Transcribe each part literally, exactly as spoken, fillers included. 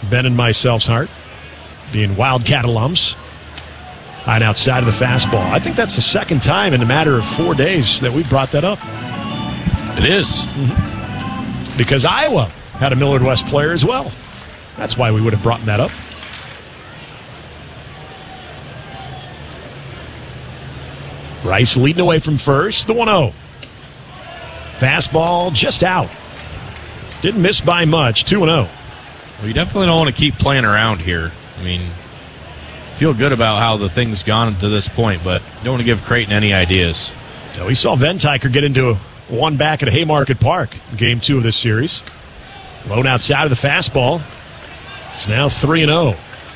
Ben and myself's heart, being Wildcat alums. And outside of the fastball. I think that's the second time in a matter of four days that we brought that up. It is. Mm-hmm. Because Iowa had a Millard West player as well. That's why we would have brought that up. Rice leading away from first, the one oh. Fastball just out. Didn't miss by much, two and oh. Well, you definitely don't want to keep playing around here. I mean, feel good about how the thing's gone to this point, but don't want to give Creighton any ideas. So we saw Ventiker get into a one back at Haymarket Park in game two of this series. Blown outside of the fastball. It's now three and oh.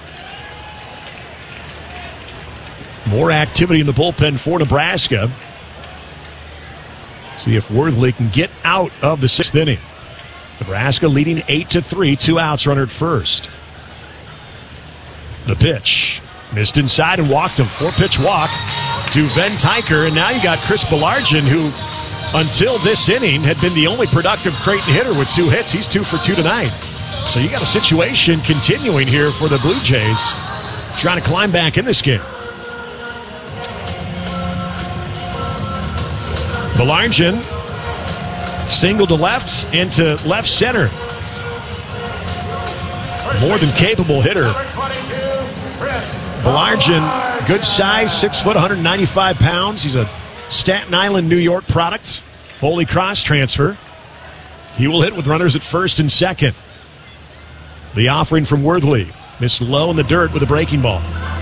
More activity in the bullpen for Nebraska. See if Worthley can get out of the sixth inning. Nebraska leading eight to three, two outs, runner at first. The pitch. Missed inside and walked him. Four-pitch walk to Ventiker, and now you got Chris Belargin, who until this inning had been the only productive Creighton hitter with two hits. He's two for two tonight. So you got a situation continuing here for the Blue Jays trying to climb back in this game. Belargin single to left into left center. More than capable hitter. Belargin, good size, six foot, one hundred ninety-five pounds. He's a Staten Island, New York product. Holy Cross transfer. He will hit with runners at first and second. The offering from Worthley. Missed low in the dirt with a breaking ball.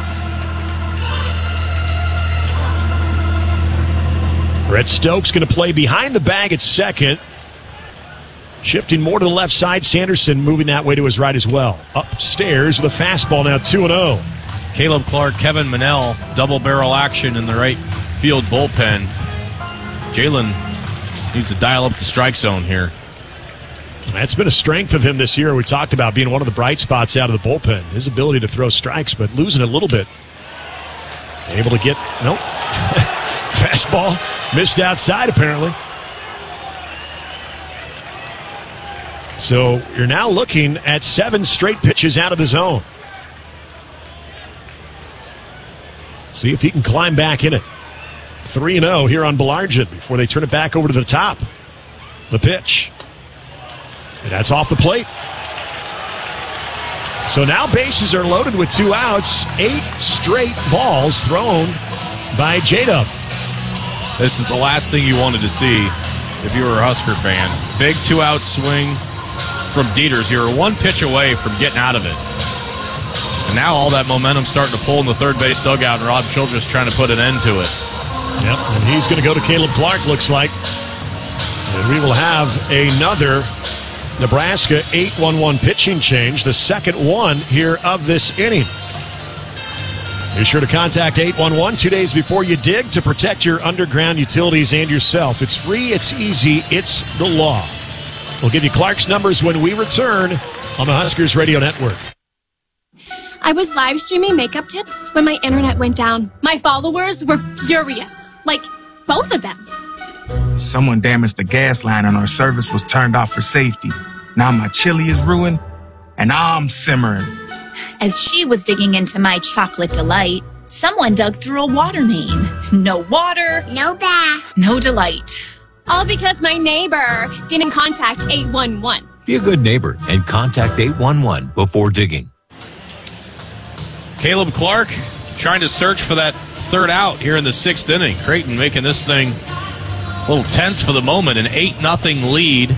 Brett Stokes going to play behind the bag at second. Shifting more to the left side. Sanderson moving that way to his right as well. Upstairs with a fastball now two and oh. Caleb Clark, Kevin Manel, double barrel action in the right field bullpen. Jalen needs to dial up the strike zone here. That's been a strength of him this year. We talked about being one of the bright spots out of the bullpen. His ability to throw strikes, but losing a little bit. Able to get, nope. Fastball missed outside apparently. So you're now looking at seven straight pitches out of the zone. See if he can climb back in it. three and oh here on Belargin before they turn it back over to the top. The pitch. And that's off the plate. So now bases are loaded with two outs. Eight straight balls thrown by J-Dub. This is the last thing you wanted to see if you were a Husker fan. Big two-out swing from Dieters. You were one pitch away from getting out of it. And now all that momentum starting to pull in the third base dugout, and Rob Childress trying to put an end to it. Yep, and he's going to go to Caleb Clark, looks like. And we will have another Nebraska eight one one pitching change, the second one here of this inning. Be sure to contact eight one one two days before you dig to protect your underground utilities and yourself. It's free, it's easy, it's the law. We'll give you Clark's numbers when we return on the Huskers Radio Network. I was live streaming makeup tips when my internet went down. My followers were furious. Like, both of them. Someone damaged the gas line and our service was turned off for safety. Now my chili is ruined and I'm simmering. As she was digging into my chocolate delight, someone dug through a water main. No water. No bath. No delight. All because my neighbor didn't contact eight one one. Be a good neighbor and contact eight one one before digging. Caleb Clark trying to search for that third out here in the sixth inning. Creighton making this thing a little tense for the moment. An eight nothing lead.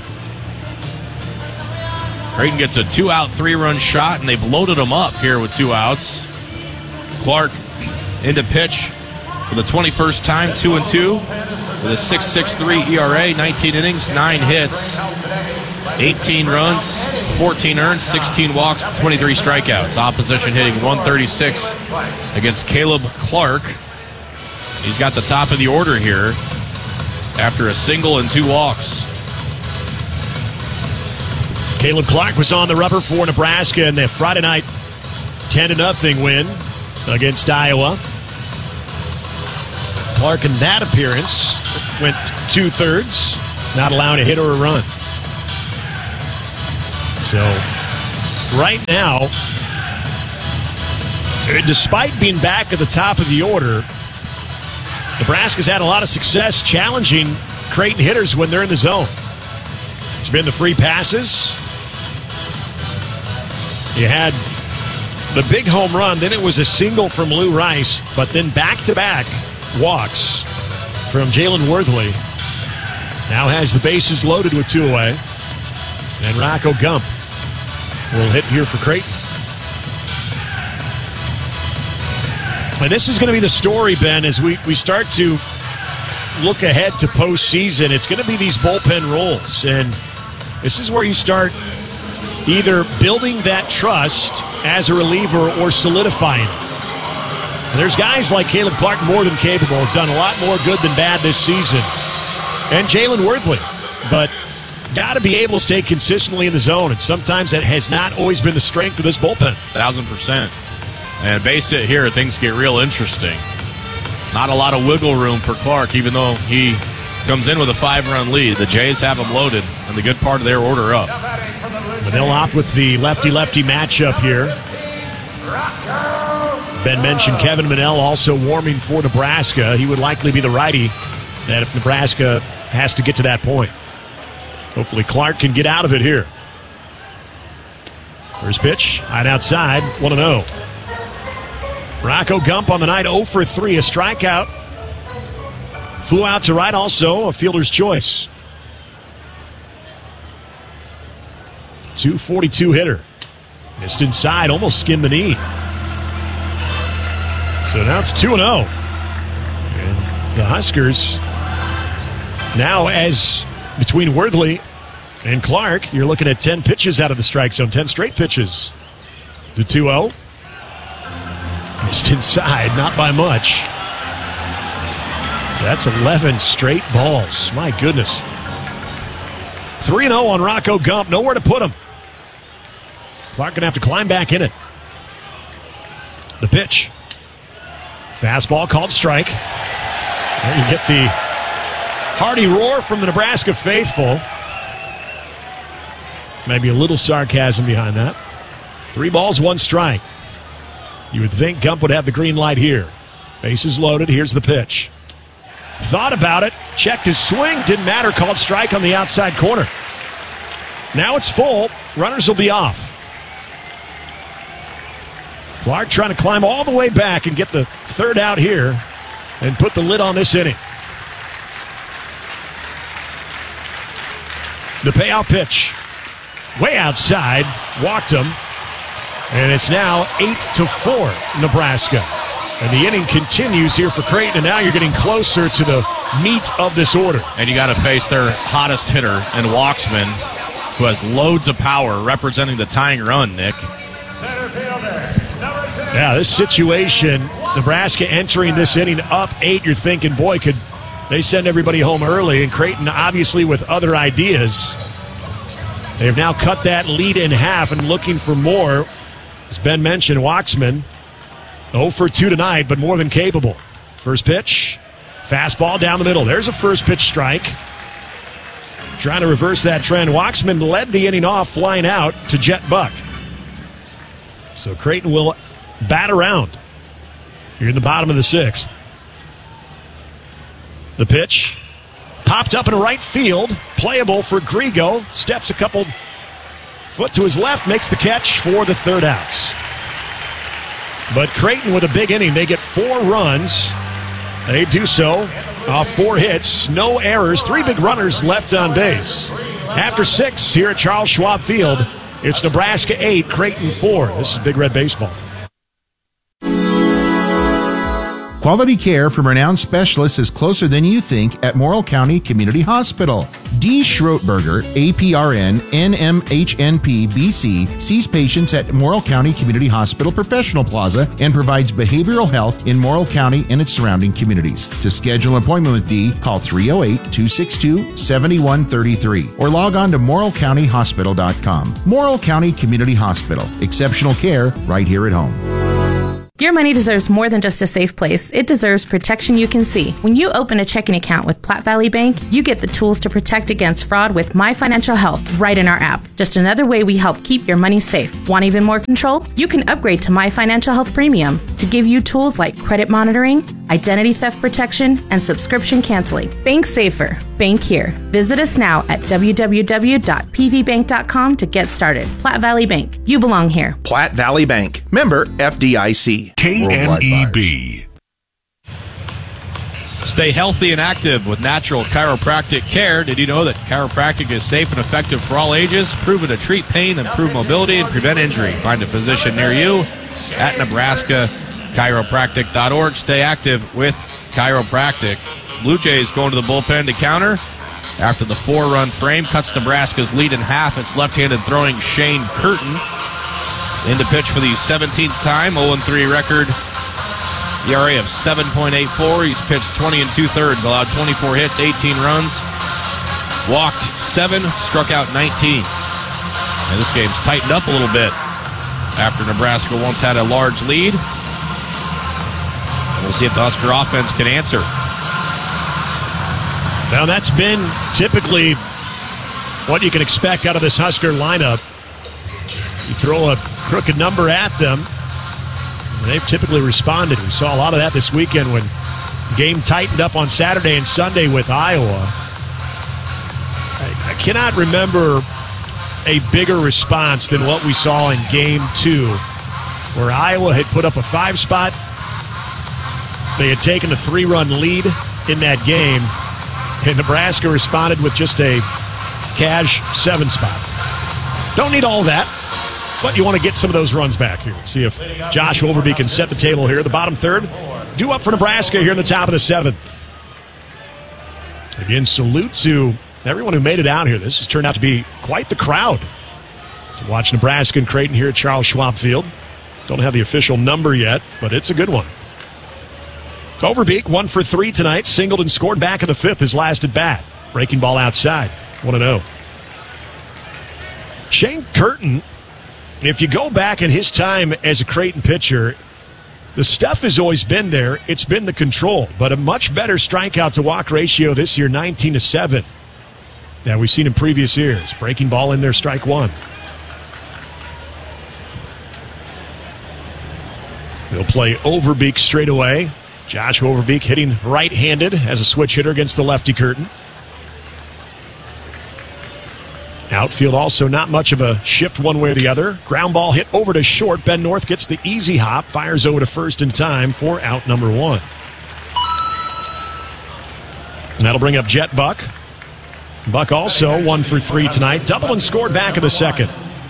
Creighton gets a two-out, three-run shot, and they've loaded them up here with two outs. Clark into pitch for the twenty-first time, two and two, with a six point six three E R A, nineteen innings, nine hits, eighteen runs, fourteen earned, sixteen walks, twenty-three strikeouts. Opposition hitting one thirty-six against Caleb Clark. He's got the top of the order here after a single and two walks. Caleb Clark was on the rubber for Nebraska in their Friday night ten to nothing win against Iowa. Clark in that appearance went two-thirds, not allowing a hit or a run. So right now, despite being back at the top of the order, Nebraska's had a lot of success challenging Creighton hitters when they're in the zone. It's been the free passes. You had the big home run, then it was a single from Lou Rice, but then back-to-back walks from Jalen Worthley. Now has the bases loaded with two away. And Rocco Gump will hit here for Creighton. And this is going to be the story, Ben, as we, we start to look ahead to postseason. It's going to be these bullpen roles. And this is where you start either building that trust as a reliever or solidifying it. And there's guys like Caleb Clark, more than capable, has done a lot more good than bad this season. And Jalen Worthley. But got to be able to stay consistently in the zone. And sometimes that has not always been the strength of this bullpen. Thousand percent. And base hit here, things get real interesting. Not a lot of wiggle room for Clark, even though he comes in with a five-run lead. The Jays have him loaded, and the good part of their order up. And they'll opt with the lefty-lefty matchup here. Ben mentioned Kevin Monell also warming for Nebraska. He would likely be the righty that if Nebraska has to get to that point. Hopefully Clark can get out of it here. First pitch, high outside, one and oh. Rocco Gump on the night, oh for three, a strikeout. Flew out to right also, a fielder's choice. two forty-two hitter. Missed inside, almost skinned the knee. So now it's two and oh. And the Huskers now, as between Worthley and Clark, you're looking at ten pitches out of the strike zone, ten straight pitches. The two oh. Missed inside, not by much. So that's eleven straight balls. My goodness. three and oh on Rocco Gump. Nowhere to put him. Clark going to have to climb back in it. The pitch. Fastball called strike. There you get the hearty roar from the Nebraska faithful. Maybe a little sarcasm behind that. Three balls, one strike. You would think Gump would have the green light here. Bases loaded. Here's the pitch. Thought about it. Checked his swing. Didn't matter. Called strike on the outside corner. Now it's full. Runners will be off. Clark trying to climb all the way back and get the third out here and put the lid on this inning. The payoff pitch. Way outside. Walked him. And it's now eight to four, Nebraska. And the inning continues here for Creighton, and now you're getting closer to the meat of this order. And you got to face their hottest hitter and Walksman, who has loads of power, representing the tying run, Nick. Yeah, this situation, Nebraska entering this inning up eight, you're thinking, boy, could they send everybody home early? And Creighton, obviously, with other ideas. They've now cut that lead in half and looking for more. As Ben mentioned, Walksman, oh for two tonight, but more than capable. First pitch, fastball down the middle. There's a first pitch strike. Trying to reverse that trend. Walksman led the inning off, flying out to Jet Buck. So Creighton will bat around here in the bottom of the sixth. The pitch, popped up in right field, playable for Grigo. Steps a couple foot to his left, makes the catch for the third outs. But Creighton with a big inning. They get four runs. They do so off four hits, no errors, three big runners left on base. After six here at Charles Schwab Field, it's Nebraska eight, Creighton four. This is Big Red Baseball. Quality care from renowned specialists is closer than you think at Morrill County Community Hospital. D. Schroetberger, A P R N, N M H N P, B C, sees patients at Morrill County Community Hospital Professional Plaza and provides behavioral health in Morrill County and its surrounding communities. To schedule an appointment with D, call three oh eight, two six two, seven one three three or log on to morrill county hospital dot com. Morrill County Community Hospital. Exceptional care right here at home. Your money deserves more than just a safe place. It deserves protection you can see. When you open a checking account with Platte Valley Bank, you get the tools to protect against fraud with My Financial Health right in our app. Just another way we help keep your money safe. Want even more control? You can upgrade to My Financial Health Premium to give you tools like credit monitoring, identity theft protection, and subscription canceling. Bank safer. Bank here. Visit us now at w w w dot p v bank dot com to get started. Platte Valley Bank. You belong here. Platte Valley Bank. Member F D I C. K N E B. Stay healthy and active with natural chiropractic care. Did you know that chiropractic is safe and effective for all ages? Proven to treat pain, improve mobility, and prevent injury. Find a physician near you at Nebraska chiropractic dot org. Stay active with chiropractic. Blue Jays going to the bullpen to counter. After the four-run frame cuts Nebraska's lead in half, it's left-handed throwing Shane Curtin in to pitch for the seventeenth time. oh and three record. E R A of seven point eight four. He's pitched twenty and two-thirds, allowed twenty-four hits, eighteen runs, walked seven, struck out nineteen. And this game's tightened up a little bit after Nebraska once had a large lead. We'll see if the Husker offense can answer. Now, that's been typically what you can expect out of this Husker lineup. You throw a crooked number at them, and they've typically responded. We saw a lot of that this weekend when the game tightened up on Saturday and Sunday with Iowa. I, I cannot remember a bigger response than what we saw in game two, where Iowa had put up a five spot. They had taken a three-run lead in that game, and Nebraska responded with just a cash seven spot. Don't need all that, but you want to get some of those runs back here. See if Josh Overby can set the table here. The bottom third, due up for Nebraska here in the top of the seventh. Again, salute to everyone who made it out here. This has turned out to be quite the crowd to watch Nebraska and Creighton here at Charles Schwab Field. Don't have the official number yet, but it's a good one. Overbeek, one for three tonight. Singled and scored back in the fifth, his last at bat. Breaking ball outside. one and oh. Shane Curtin, if you go back in his time as a Creighton pitcher, the stuff has always been there. It's been the control, but a much better strikeout to walk ratio this year, nineteen to seven. That we've seen in previous years. Breaking ball in there, strike one. They'll play Overbeek straight away. Josh Overbeek hitting right-handed as a switch hitter against the lefty Curtin. Outfield also not much of a shift one way or the other. Ground ball hit over to short. Ben North gets the easy hop. Fires over to first in time for out number one. And that'll bring up Jet Buck. Buck also one for three tonight. Doubled and scored back in the second.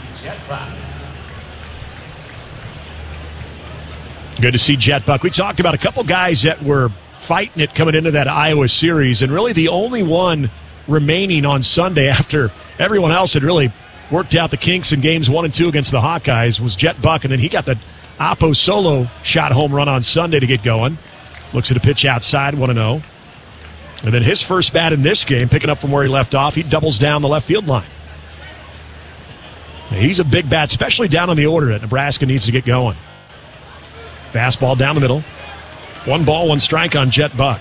Good to see Jet Buck. We talked about a couple guys that were fighting it coming into that Iowa series, and really the only one remaining on Sunday after everyone else had really worked out the kinks in games one and two against the Hawkeyes was Jet Buck, and then he got the Oppo solo shot home run on Sunday to get going. Looks at a pitch outside, one and oh. And then his first bat in this game, picking up from where he left off, he doubles down the left field line. He's a big bat, especially down on the order that Nebraska needs to get going. Fastball down the middle. One ball, one strike on Jet Buck.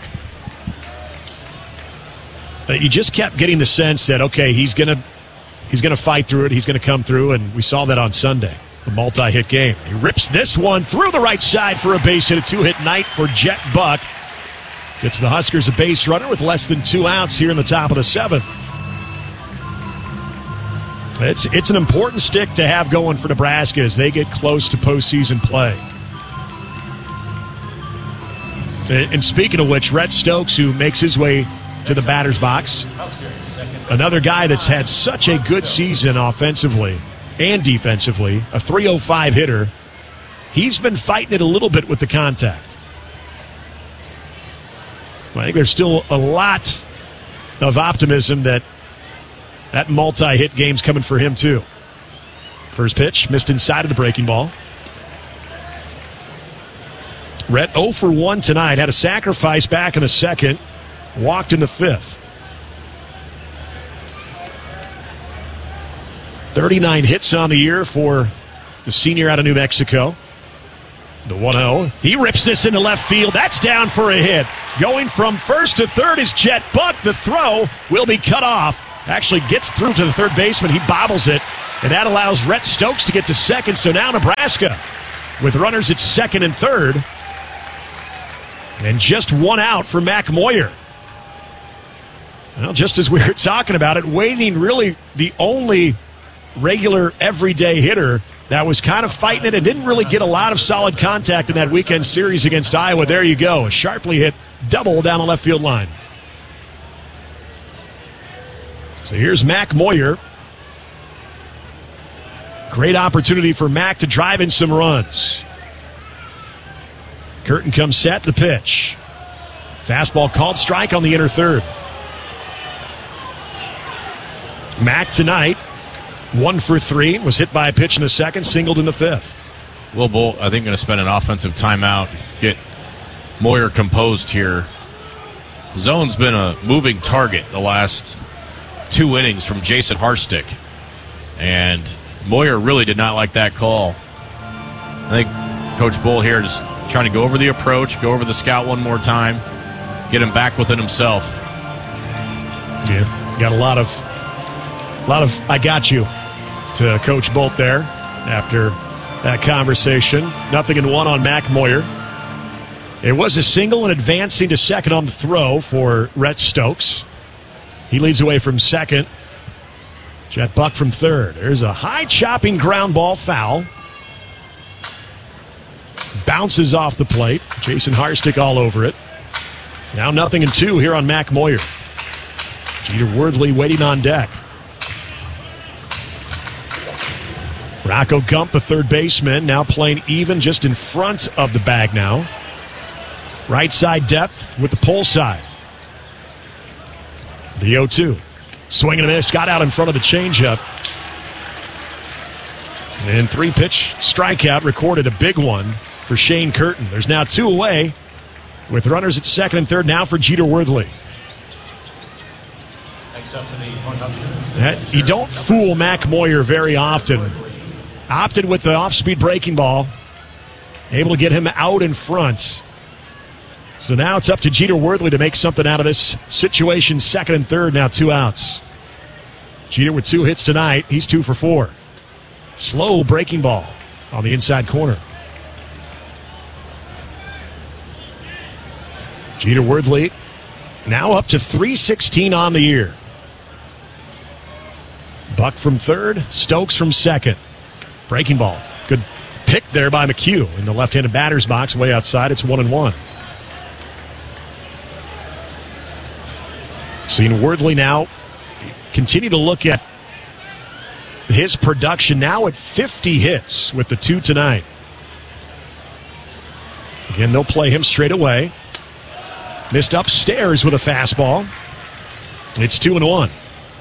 You just kept getting the sense that, okay, he's going to he's gonna fight through it. He's going to come through, and we saw that on Sunday, the multi-hit game. He rips this one through the right side for a base hit, a two-hit night for Jet Buck. Gets the Huskers a base runner with less than two outs here in the top of the seventh. It's, it's an important stick to have going for Nebraska as they get close to postseason play. And speaking of which, Rhett Stokes, who makes his way to the batter's box, another guy that's had such a good season offensively and defensively, a three oh five hitter, he's been fighting it a little bit with the contact. I think there's still a lot of optimism that that multi-hit game's coming for him too. First pitch, missed inside of the breaking ball. Rhett oh for one tonight. Had a sacrifice back in the second. Walked in the fifth. thirty-nine hits on the year for the senior out of New Mexico. The one oh. He rips this into left field. That's down for a hit. Going from first to third is Jet Buck. The throw will be cut off. Actually gets through to the third baseman. He bobbles it. And that allows Rhett Stokes to get to second. So now Nebraska with runners at second and third. And just one out for Mac Moyer. Well, just as we were talking about it, waiting really the only regular everyday hitter that was kind of fighting it and didn't really get a lot of solid contact in that weekend series against Iowa. There you go. A sharply hit double down the left field line. So here's Mac Moyer. Great opportunity for Mac to drive in some runs. Curtin comes set, the pitch. Fastball called, strike on the inner third. Mac tonight, one for three, was hit by a pitch in the second, singled in the fifth. Will Bolt, I think, going to spend an offensive timeout, get Moyer composed here. Zone's been a moving target the last two innings from Jason Harstick. And Moyer really did not like that call. I think Coach Bull here just trying to go over the approach, go over the scout one more time, get him back within himself. Yeah, got a lot of, a lot of I got you to Coach Bolt there after that conversation. Nothing in one on Mac Moyer. It was a single and advancing to second on the throw for Rhett Stokes. He leads away from second. Jet Buck from third. There's a high chopping ground ball foul. Bounces off the plate. Jason Harstick all over it. Now nothing in two here on Mac Moyer. Jeter Worthley waiting on deck. Rocco Gump, the third baseman, now playing even just in front of the bag now. Right side depth with the pull side. The oh two. Swing and a miss. Got out in front of the changeup. And three-pitch strikeout recorded, a big one for Shane Curtin. There's now two away with runners at second and third now for Jeter Worthley. That, you don't fool Mac Moyer very often. Opted with the off-speed breaking ball. Able to get him out in front. So now it's up to Jeter Worthley to make something out of this situation. Second and third, now two outs. Jeter with two hits tonight. He's two for four. Slow breaking ball on the inside corner. Jeter Worthley now up to three sixteen on the year. Buck from third, Stokes from second. Breaking ball. Good pick there by McHugh in the left-handed batter's box way outside. It's one and one. Seeing Worthley now continue to look at his production now at fifty hits with the two tonight. Again, they'll play him straight away. Missed upstairs with a fastball. It's two and one.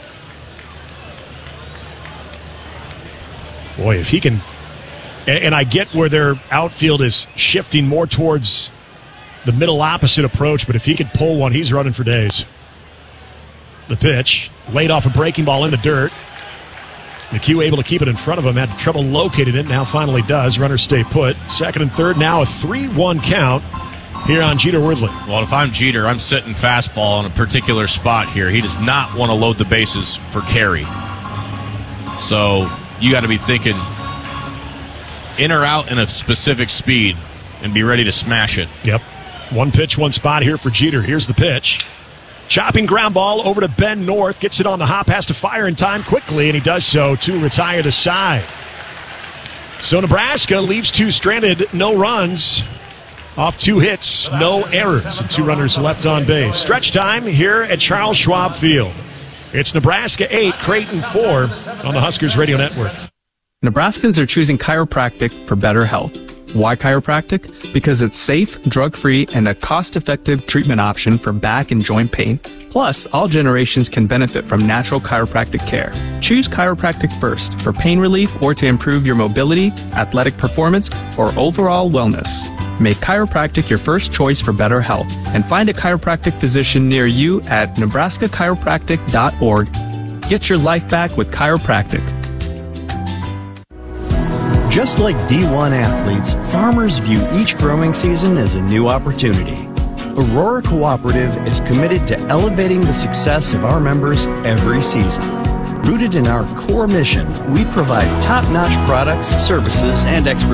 Boy, if he can, and, and I get where their outfield is shifting more towards the middle opposite approach, but if he could pull one, he's running for days. The pitch, laid off a breaking ball in the dirt. McHugh able to keep it in front of him, had trouble locating it, now finally does. Runners stay put. Second and third, now a three one count here on Jeter Worthley. Well, if I'm Jeter, I'm sitting fastball in a particular spot here. He does not want to load the bases for carry. So you got to be thinking in or out in a specific speed and be ready to smash it. Yep. One pitch, one spot here for Jeter. Here's the pitch. Chopping ground ball over to Ben North. Gets it on the hop, has to fire in time quickly, and he does so to retire the side. So Nebraska leaves two stranded, no runs. Off two hits, no errors, and two runners left on base. Stretch time here at Charles Schwab Field. It's Nebraska eight, Creighton four on the Huskers Radio Network. Nebraskans are choosing chiropractic for better health. Why chiropractic? Because it's safe, drug-free, and a cost-effective treatment option for back and joint pain. Plus, all generations can benefit from natural chiropractic care. Choose chiropractic first for pain relief or to improve your mobility, athletic performance, or overall wellness. Make chiropractic your first choice for better health and find a chiropractic physician near you at nebraska chiropractic dot org. Get your life back with chiropractic. Just like D one athletes, farmers view each growing season as a new opportunity. Aurora Cooperative is committed to elevating the success of our members every season. Rooted in our core mission, we provide top-notch products, services, and expertise